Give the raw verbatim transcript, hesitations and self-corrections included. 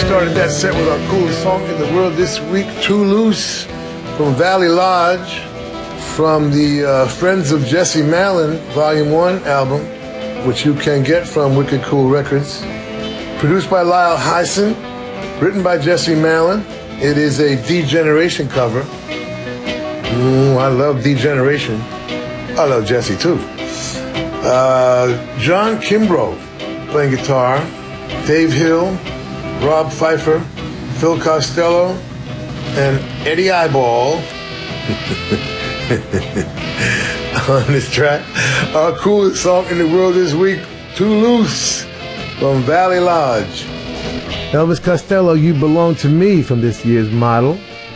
Started that set with our coolest song in the world this week, Too Loose, from Valley Lodge, from the uh, Friends of Jesse Malin Volume one album, which you can get from Wicked Cool Records. Produced by Lyle Hyson, written by Jesse Malin. It is a D-Generation cover. Mm, I love D-Generation. I love Jesse too. Uh, John Kimbrough playing guitar, Dave Hill, Rob Pfeiffer, Phil Costello, and Eddie Eyeball on this track. Our coolest song in the world this week, Too Loose, from Valley Lodge. Elvis Costello, You Belong to Me, from this year's Model.